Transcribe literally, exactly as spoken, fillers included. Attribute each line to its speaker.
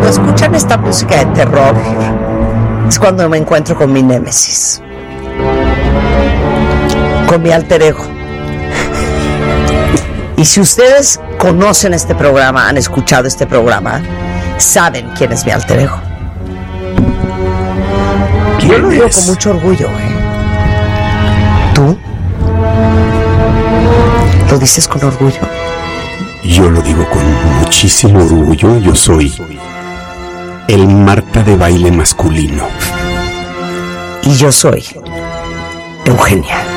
Speaker 1: cuando escuchan esta música de terror, es cuando me encuentro con mi némesis, con mi alter ego. Y si ustedes conocen este programa, han escuchado este programa, saben quién es mi alter ego. Yo lo digo con mucho orgullo, ¿eh? ¿Tú? ¿Lo dices con orgullo?
Speaker 2: Yo lo digo con muchísimo orgullo. Yo soy el Marta de baile masculino.
Speaker 1: Y yo soy Eugenia.